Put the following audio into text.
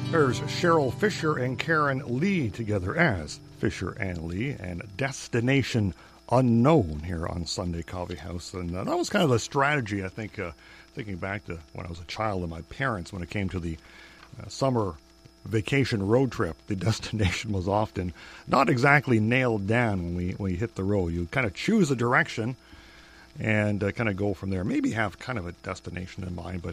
There's Cheryl Fisher and Karen Lee together as Fisher and Lee and Destination Unknown here on Sunday Coffee House. And that was kind of the strategy, I think, thinking back to when I was a child and my parents, when it came to the summer vacation road trip. The destination was often not exactly nailed down when we hit the road. You kind of choose a direction and kind of go from there. Maybe have kind of a destination in mind, but